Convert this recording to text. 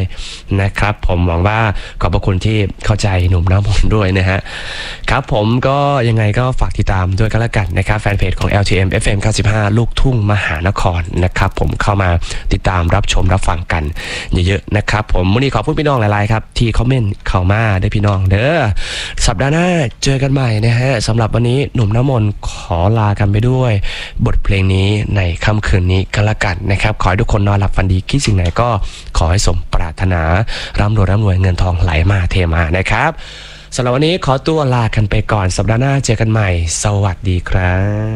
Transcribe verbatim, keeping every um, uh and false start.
นะครับผมหวังว่าขอบพระคุณที่เข้าใจหนุ่มน้ำมนต์ด้วยนะฮะครับผมก็ยังไงก็ฝากติดตามด้วยกันละกันนะครับแฟนเพจของ แอล ที เอ็ม เอฟ เอ็ม เก้าสิบห้า ลูกทุ่งมหานครนะครับผมเข้ามาติดตามรับชมรับฟังกันเยอะๆนะครับผมวันนี้ขอบคุณพี่น้องหลายๆครับที่คอมเมนต์เข้ามาได้พี่น้องเด้อสัปดาห์หน้าเจอกันใหม่นะฮะสำหรับวันนี้หนุ่มน้ำมนต์ขอลากันไปด้วยบทเพลงนี้ในค่ำคืนนี้กันละกันนะครับขอให้ทุกคนนอนหลับฝันดีคิดสิ่งไหนก็ขอให้สมปรารถนาร่ำรวยร่ำรวยเงินทองไหลมาเทมานะครับสำหรับวันนี้ขอตัวลากันไปก่อนสัปดาห์หน้าเจอกันใหม่สวัสดีครับ